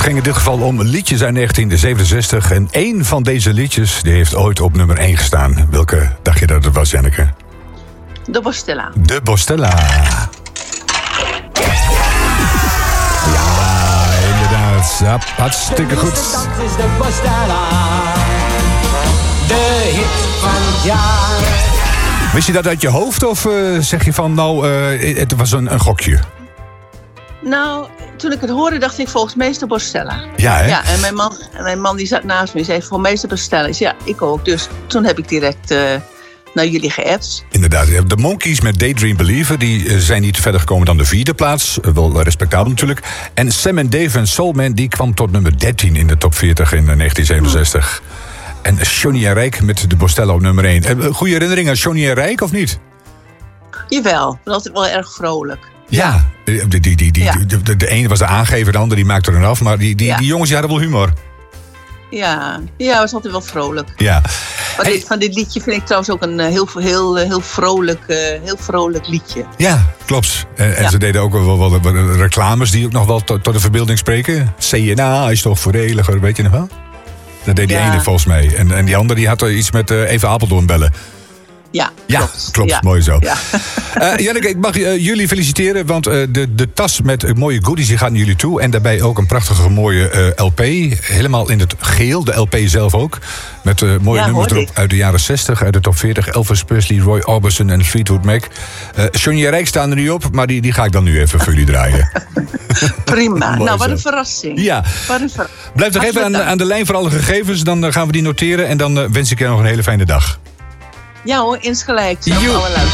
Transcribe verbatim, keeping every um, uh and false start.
ging in dit geval om liedjes uit negentien zevenenzestig. En één van deze liedjes die heeft ooit op nummer één gestaan. Welke dacht je dat het was, Janneke? De Bostella. De Bostella. Ja, inderdaad. Ja, hartstikke goed. Dat is de Bostella. De hit van het jaar. Wist je dat uit je hoofd of uh, zeg je van nou, uh, het was een, een gokje? Nou, toen ik het hoorde dacht ik volgens meester Bostella. Ja, hè? Ja, en mijn man, en mijn man die zat naast me en zei voor meester Bostella. Ik zei, ja, ik ook. Dus toen heb ik direct uh, naar jullie geappt. Inderdaad. De Monkees met Daydream Believer die uh, zijn niet verder gekomen dan de vierde plaats. Uh, wel respectabel natuurlijk. En Sam and Dave en Soulman die kwam tot nummer dertien in de top veertig in uh, negentien zevenenzestig. Hmm. En Johnny en Rijk met de Bostella op nummer één. Uh, goede herinnering aan Johnny en Rijk of niet? Jawel, dat was altijd wel erg vrolijk. Ja, de, die, die, die, ja. de, de, de ene was de aangever, de andere die maakte er af. Maar die, die, ja. die jongens die hadden wel humor. Ja, ja, het was altijd wel vrolijk. Ja. Maar hey. dit, van dit liedje vind ik trouwens ook een heel, heel, heel, vrolijk, uh, heel vrolijk liedje. Ja, klopt. En, en ja. ze deden ook wel, wel, wel reclames die ook nog wel tot, tot de verbeelding spreken. C N A is toch voordeliger, weet je nog wel? Dat deed die ja. ene volgens mij. En, en die andere die had er iets met uh, even Apeldoorn bellen. Ja, ja, klopt. klopt. Ja. Mooi zo. Ja. uh, Janneke, ik mag uh, jullie feliciteren, want uh, de, de tas met uh, mooie goodies die gaat naar jullie toe. En daarbij ook een prachtige mooie uh, L P. Helemaal in het geel, de L P zelf ook. Met uh, mooie ja, nummers erop uit de jaren zestig, uit de top veertig. Elvis Presley, Roy Orbison en Fleetwood Mac. Uh, Johnny en Rijk staan er nu op, maar die, die ga ik dan nu even voor jullie draaien. Prima. Nou, wat zo. een verrassing. Ja. Wat een ver... Blijf nog even aan, aan de lijn voor alle gegevens. Dan uh, gaan we die noteren en dan uh, wens ik je nog een hele fijne dag. Ja hoor, insgelijks. Alle luisteraars.